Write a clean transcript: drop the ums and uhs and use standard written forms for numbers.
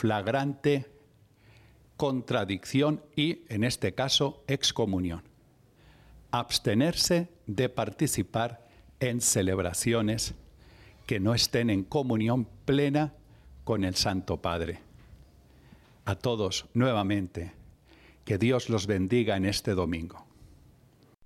flagrante contradicción y, en este caso, excomunión. Abstenerse de participar en celebraciones que no estén en comunión plena con el Santo Padre. A todos, nuevamente, que Dios los bendiga en este domingo.